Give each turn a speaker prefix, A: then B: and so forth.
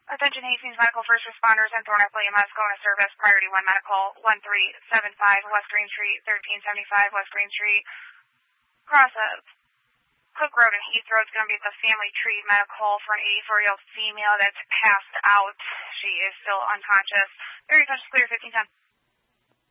A: Attention Hastings Medical First Responders and Thornapple EMS going to service. Priority 1 Medical, 1375 West Green Street, 1375 West Green Street. Cross of Cook Road and Heath Road is going to be at the Family Tree Medical for an 84-year-old female that's passed out. She is still unconscious. Very much clear, 1510.